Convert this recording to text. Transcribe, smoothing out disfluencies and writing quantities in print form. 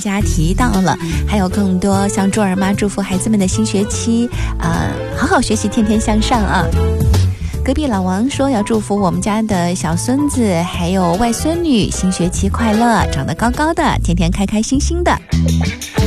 家提到了，还有更多像祝儿妈祝福孩子们的新学期好好学习，天天向上啊。隔壁老王说要祝福我们家的小孙子还有外孙女新学期快乐，长得高高的，天天开开心心的。